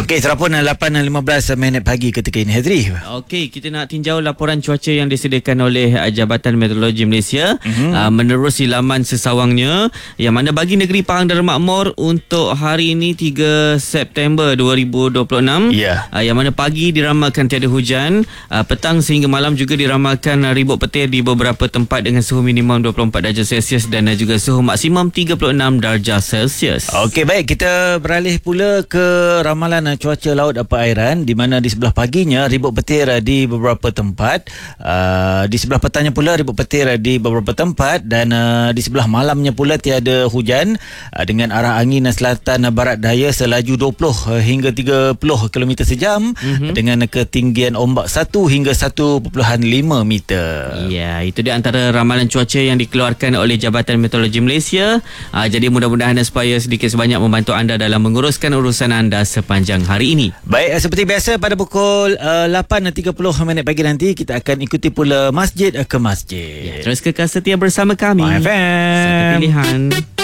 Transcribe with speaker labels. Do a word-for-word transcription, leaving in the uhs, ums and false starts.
Speaker 1: Okey, terapun lapan lima belas minit pagi ketika ini, Hazri.
Speaker 2: Okey, kita nak tinjau laporan cuaca yang disediakan oleh uh, Jabatan Meteorologi Malaysia mm-hmm. uh, menerusi laman sesawangnya, yang mana bagi negeri Pahang dan Makmur untuk hari ini tiga September dua ribu dua puluh enam,
Speaker 1: yeah.
Speaker 2: uh, yang mana pagi diramalkan tiada hujan, uh, petang sehingga malam juga diramalkan uh, ribut petir di beberapa tempat dengan suhu minimum dua puluh empat darjah Celsius dan uh, juga suhu maksimum tiga puluh enam darjah Celsius.
Speaker 1: Okey, baik, kita beralih pula ke ramalan cuaca laut dan perairan, di mana di sebelah paginya ribut petir di beberapa tempat, uh, di sebelah petangnya pula ribut petir di beberapa tempat, dan uh, di sebelah malamnya pula tiada hujan uh, dengan arah angin selatan barat daya selaju dua puluh hingga tiga puluh kilometer sejam mm-hmm. dengan ketinggian ombak satu hingga satu perpuluhan lima meter.
Speaker 2: Ya, itu dia antara ramalan cuaca yang dikeluarkan oleh Jabatan Meteorologi Malaysia. Uh, jadi mudah-mudahan supaya sedikit sebanyak membantu anda dalam menguruskan urusan anda sepanjang hari ini.
Speaker 1: Baik, seperti biasa pada pukul uh, lapan tiga puluh minit pagi nanti kita akan ikuti pula Masjid ke Masjid.
Speaker 2: Ya, terus kekal setia bersama kami.
Speaker 1: M Y F M.
Speaker 2: Satu pilihan.